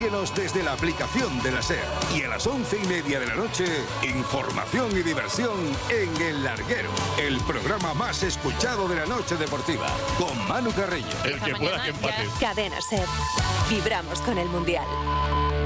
Síguenos desde la aplicación de la SER. Y a las 11:30 de la noche, información y diversión en El Larguero, el programa más escuchado de la noche deportiva, con Manu Carreño. El que pueda que empate. Cadena SER. Vibramos con el Mundial.